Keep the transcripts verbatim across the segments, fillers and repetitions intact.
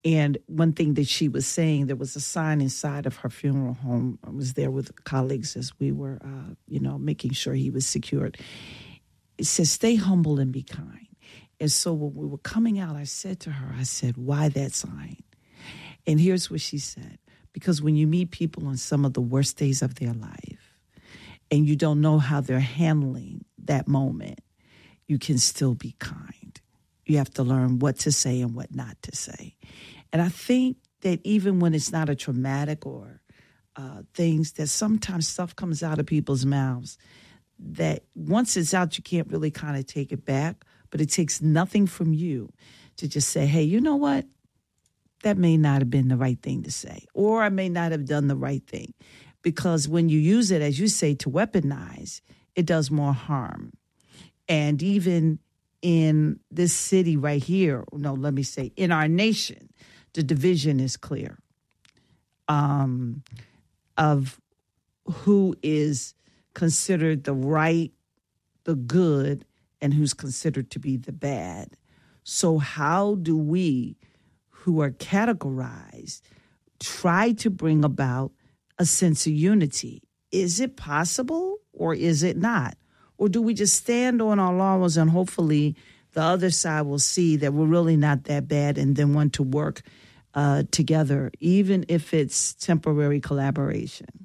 And one thing that she was saying, there was a sign inside of her funeral home. I was there with colleagues as we were, uh, you know, making sure he was secured. It says, stay humble and be kind. And so when we were coming out, I said to her, I said, why that sign? And here's what she said. Because when you meet people on some of the worst days of their life and you don't know how they're handling that moment, you can still be kind. You have to learn what to say and what not to say. And I think that even when it's not a traumatic or uh, things, that sometimes stuff comes out of people's mouths that once it's out, you can't really kind of take it back. But it takes nothing from you to just say, hey, you know what? That may not have been the right thing to say, or I may not have done the right thing. Because when you use it, as you say, to weaponize, it does more harm. And even in this city right here, no, let me say, in our nation, the division is clear um, of who is considered the right, the good, and who's considered to be the bad. So how do we, who are categorized, try to bring about a sense of unity? Is it possible or is it not? Or do we just stand on our laurels and hopefully the other side will see that we're really not that bad and then want to work uh, together, even if it's temporary collaboration?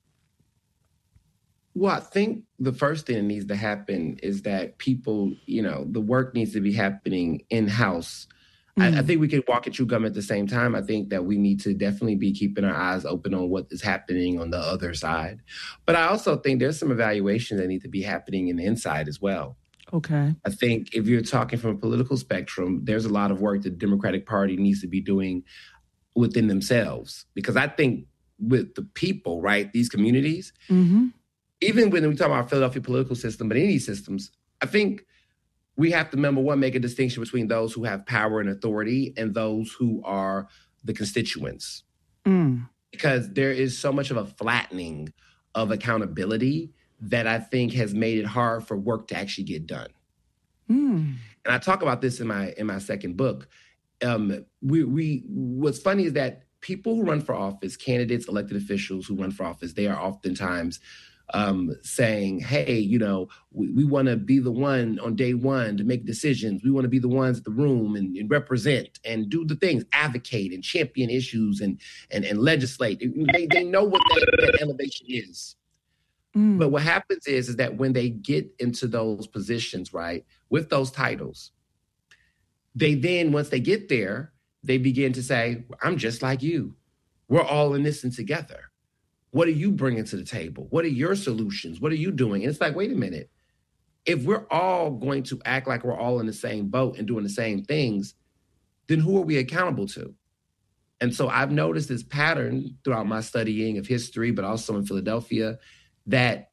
Well, I think the first thing that needs to happen is that people, you know, the work needs to be happening in-house. Mm. I, I think we can walk and chew gum at the same time. I think that we need to definitely be keeping our eyes open on what is happening on the other side. But I also think there's some evaluations that need to be happening in the inside as well. Okay. I think if you're talking from a political spectrum, there's a lot of work that the Democratic Party needs to be doing within themselves. Because I think with the people, right, these communities, mm-hmm. even when we talk about Philadelphia political system, but any systems, I think we have to, number one, make a distinction between those who have power and authority and those who are the constituents. Mm. Because there is so much of a flattening of accountability that I think has made it hard for work to actually get done. Mm. And I talk about this in my in my second book. Um, we we what's funny is that people who run for office, candidates, elected officials who run for office, they are oftentimes Um, saying, hey, you know, we, we want to be the one on day one to make decisions. We want to be the ones at the room and, and represent and do the things, advocate and champion issues and and, and legislate. They, they know what that, that elevation is. Mm. But what happens is, is that when they get into those positions, right, with those titles, they then, once they get there, they begin to say, I'm just like you. We're all in this and together. What are you bringing to the table? What are your solutions? What are you doing? And it's like, wait a minute. If we're all going to act like we're all in the same boat and doing the same things, then who are we accountable to? And so I've noticed this pattern throughout my studying of history, but also in Philadelphia, that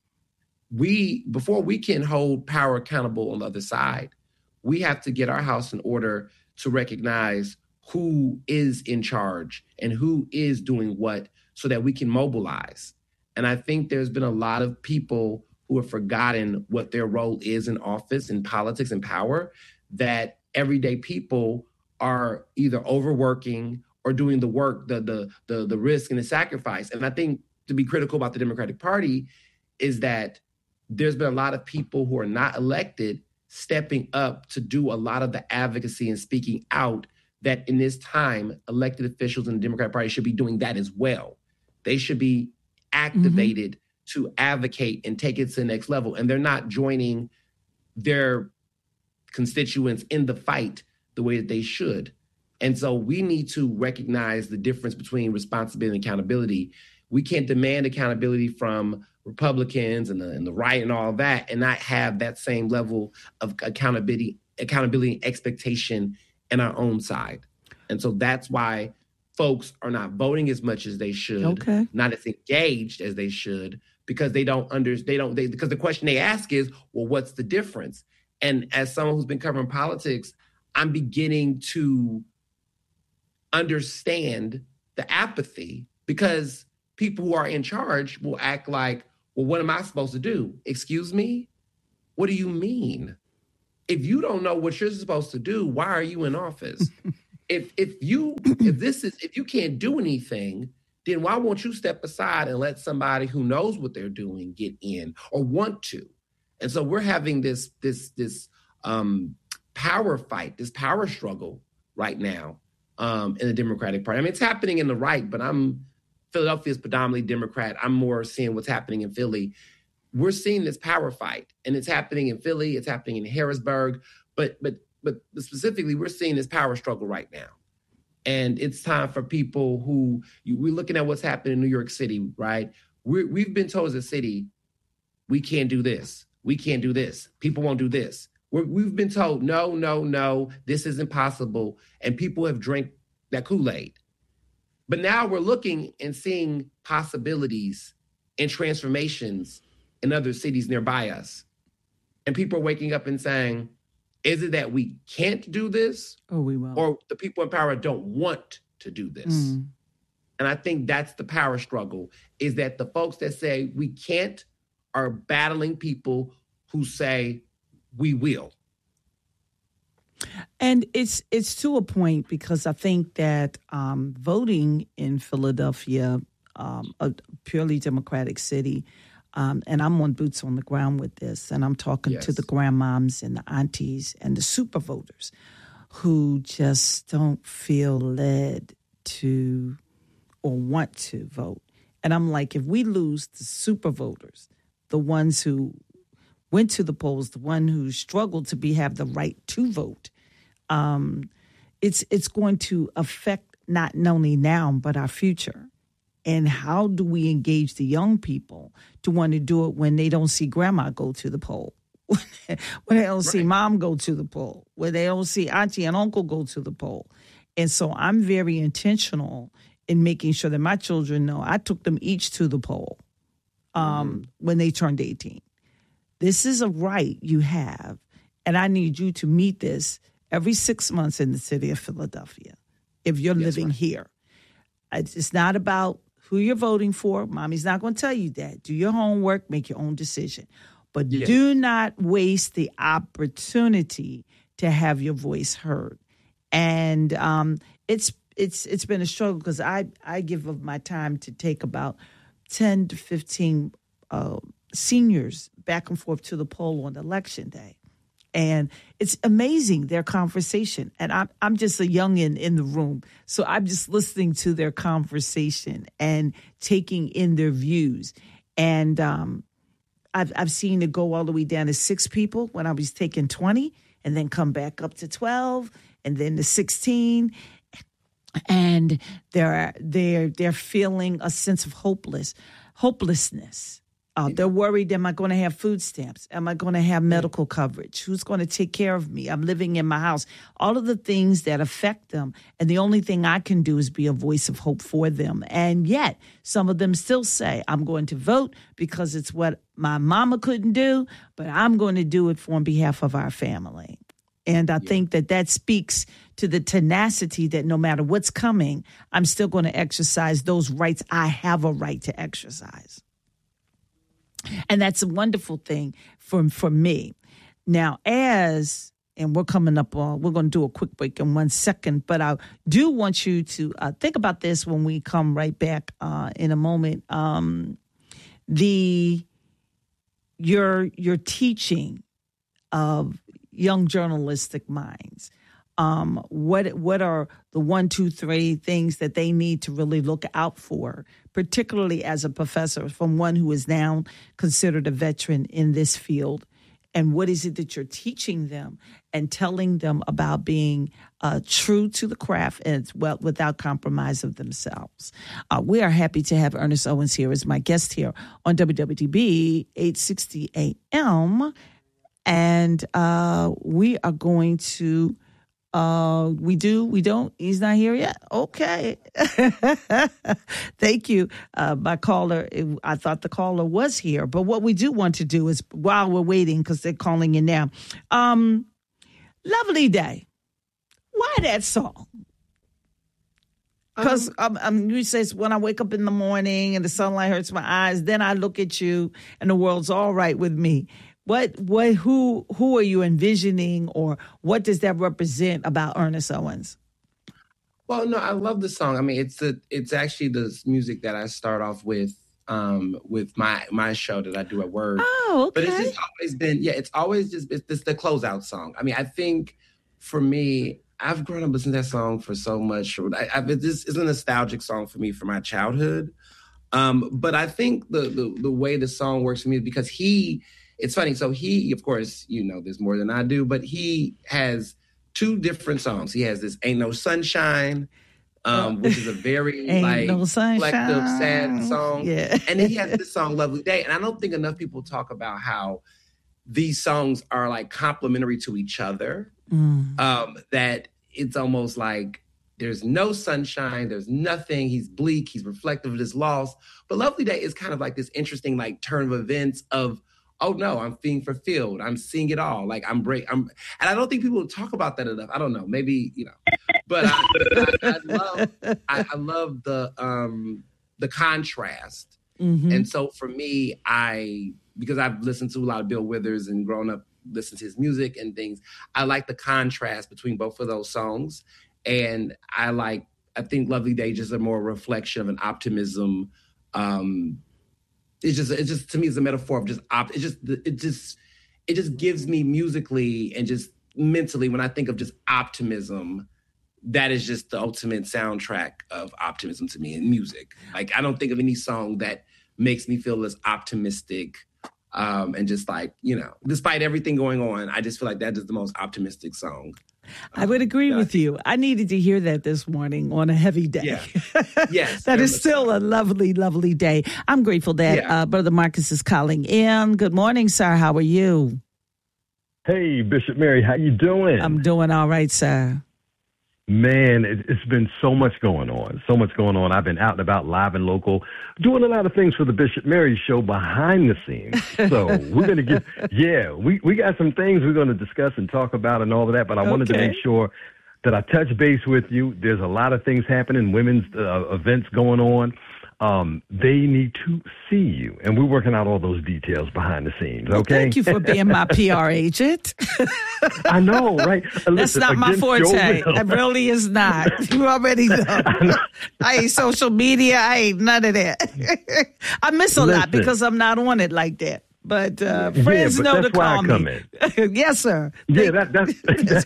we, before we can hold power accountable on the other side, we have to get our house in order to recognize who is in charge and who is doing what, so that we can mobilize. And I think there's been a lot of people who have forgotten what their role is in office, in politics, and power, that everyday people are either overworking or doing the work, the, the, the, the risk and the sacrifice. And I think to be critical about the Democratic Party is that there's been a lot of people who are not elected stepping up to do a lot of the advocacy and speaking out that in this time, elected officials in the Democratic Party should be doing that as well. They should be activated mm-hmm. to advocate and take it to the next level. And they're not joining their constituents in the fight the way that they should. And so we need to recognize the difference between responsibility and accountability. We can't demand accountability from Republicans and the, and the right and all that and not have that same level of accountability, accountability and expectation in our own side. And so that's why folks are not voting as much as they should, okay. not as engaged as they should, because they don't understand, they don't, they, because the question they ask is, well, what's the difference? And as someone who's been covering politics, I'm beginning to understand the apathy, because people who are in charge will act like, well, what am I supposed to do? Excuse me? What do you mean? If you don't know what you're supposed to do, why are you in office? if if you if this is if you can't do anything, then why won't you step aside and let somebody who knows what they're doing get in or want to? And so we're having this this this um, power fight, this power struggle right now um, in the Democratic Party. I mean, it's happening in the right, but I'm Philadelphia is predominantly Democrat. I'm more seeing what's happening in Philly. We're seeing this power fight, and it's happening in Philly. It's happening in Harrisburg, but but but specifically, we're seeing this power struggle right now. And it's time for people who, we're looking at what's happening in New York City, right? We're, we've been told as a city, we can't do this. We can't do this. People won't do this. We're, we've been told, no, no, no, this is impossible. And people have drank that Kool-Aid. But now we're looking and seeing possibilities and transformations in other cities nearby us. And people are waking up and saying, is it that we can't do this? Or we won't. Or the people in power don't want to do this? Mm. And I think that's the power struggle, is that the folks that say we can't are battling people who say we will. And it's it's to a point, because I think that um, voting in Philadelphia, um, a purely Democratic city, Um, and I'm on boots on the ground with this, and I'm talking yes. to the grandmoms and the aunties and the super voters who just don't feel led to or want to vote. And I'm like, if we lose the super voters, the ones who went to the polls, the one who struggled to be have the right to vote, um, it's it's going to affect not only now but our future. And how do we engage the young people to want to do it when they don't see grandma go to the poll, when they don't right. see mom go to the poll, when they don't see auntie and uncle go to the poll? And so I'm very intentional in making sure that my children know I took them each to the poll um, mm-hmm. when they turned eighteen. This is a right you have, and I need you to meet this every six months in the city of Philadelphia if you're That's living right. here. It's not about who you're voting for. Mommy's not going to tell you that. Do your homework, make your own decision. But yes. do not waste the opportunity to have your voice heard. And um, it's it's it's been a struggle, because I, I give of my time to take about ten to fifteen uh, seniors back and forth to the poll on election day. And it's amazing, their conversation. And I'm, I'm just a youngin' in the room. So I'm just listening to their conversation and taking in their views. And um, I've, I've seen it go all the way down to six people when I was taking twenty, and then come back up to twelve, and then to sixteen. And they're, they're, they're feeling a sense of hopeless, hopelessness. Uh, they're worried, am I going to have food stamps? Am I going to have medical coverage? Who's going to take care of me? I'm living in my house. All of the things that affect them. And the only thing I can do is be a voice of hope for them. And yet, some of them still say, I'm going to vote because it's what my mama couldn't do, but I'm going to do it for on behalf of our family. And I yeah. think that that speaks to the tenacity that no matter what's coming, I'm still going to exercise those rights I have a right to exercise. And that's a wonderful thing for, for me. Now, as, and we're coming up on, we're going to do a quick break in one second, but I do want you to uh, think about this when we come right back uh, in a moment. Um, the, your, your teaching of young journalistic minds. Um, what what are the one, two, three things that they need to really look out for, particularly as a professor, from one who is now considered a veteran in this field? And what is it that you're teaching them and telling them about being uh, true to the craft and well without compromise of themselves? Uh, we are happy to have Ernest Owens here as my guest here on W W D B eight sixty A M. And uh, we are going to... Uh, we do, we don't, he's not here yet. Okay. Thank you. Uh, my caller, I thought the caller was here, but what we do want to do is while we're waiting, because they're calling you now. Um, Lovely Day. Why that song? Because um, um, you say when I wake up in the morning and the sunlight hurts my eyes, then I look at you and the world's all right with me. What, what, who, who are you envisioning, or what does that represent about Ernest Owens? Well, no, I love the song. I mean, it's the it's actually the music that I start off with um, with my my show that I do at Word. Oh, okay. But it's just always been, yeah, it's always just it's, it's the closeout song. I mean, I think for me, I've grown up listening to that song for so much. I, I, this is a nostalgic song for me from my childhood. Um, but I think the, the the way the song works for me is because he, it's funny. So he, of course, you know this more than I do, but he has two different songs. He has this Ain't No Sunshine, um, which is a very like no reflective, sad song. Yeah. And then he has this song, Lovely Day. And I don't think enough people talk about how these songs are like complementary to each other. Mm. Um, that it's almost like there's no sunshine, there's nothing. He's bleak, he's reflective of his loss. But Lovely Day is kind of like this interesting like turn of events of, oh no, I'm being fulfilled. I'm seeing it all. Like I'm break. I'm, and I don't think people talk about that enough. I don't know. Maybe you know, but I, I, I love, I, I love the um, the contrast. Mm-hmm. And so for me, I because I've listened to a lot of Bill Withers and grown up listening to his music and things. I like the contrast between both of those songs, and I like. I think Lovely Day just a more reflection of an optimism. Um, It's just, it just to me, it's a metaphor of just, op- it just, it just, it just gives me musically and just mentally when I think of just optimism, that is just the ultimate soundtrack of optimism to me in music. Like I don't think of any song that makes me feel as optimistic, um, and just like you know, despite everything going on, I just feel like that is the most optimistic song. I would agree with you. I needed to hear that this morning on a heavy day. Yeah. Yes. That is still so. a lovely, lovely day. I'm grateful that yeah. uh, Brother Marcus is calling in. Good morning, sir. How are you? Hey, Bishop Mary. How you doing? I'm doing all right, sir. Man, it, it's been so much going on. So much going on. I've been out and about, live and local, doing a lot of things for the Bishop Mary Show behind the scenes. So we're going to get, yeah, we, we got some things we're going to discuss and talk about and all of that. But I okay. wanted to make sure that I touch base with you. There's a lot of things happening, women's uh, events going on. Um, they need to see you. And we're working out all those details behind the scenes, okay? Well, thank you for being my P R agent. I know, right? Listen, that's not my forte. That really is not. You already know. I, I ain't social media. I ain't none of that. I miss a Listen. lot because I'm not on it like that. But uh, friends yeah, but know that's to why call I come me. In. Yes, sir. Yeah, that, that's that's,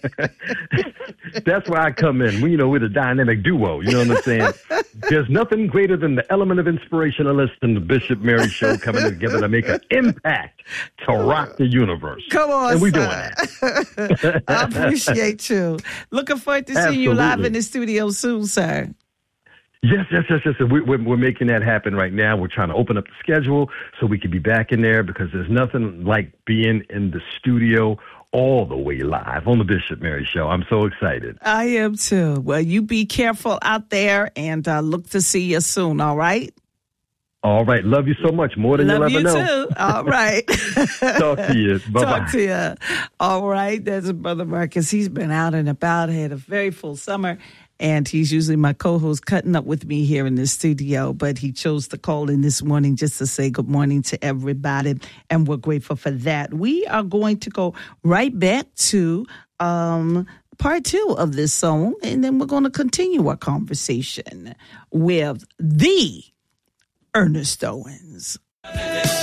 that's, that's why I come in. We, you know, we're the dynamic duo. You know what I'm saying? There's nothing greater than the element of inspirationalist and the Bishop Mary Show coming together to make an impact to rock the universe. Come on, and we're sir. doing that. I appreciate you. Looking forward to seeing you live in the studio soon, sir. Yes, yes, yes, yes. We're, we're, we're making that happen right now. We're trying to open up the schedule so we can be back in there because there's nothing like being in the studio all the way live on the Bishop Mary Show. I'm so excited. I am too. Well, you be careful out there and uh, look to see you soon, all right? All right. Love you so much. More than Love you'll ever you know. Too. All right. Talk to you. Bye-bye. Talk to you. All right. That's Brother Marcus. He's been out and about, had a very full summer. And he's usually my co-host cutting up with me here in the studio. But he chose to call in this morning just to say good morning to everybody. And we're grateful for that. We are going to go right back to um, part two of this song. And then we're going to continue our conversation with the Ernest Owens.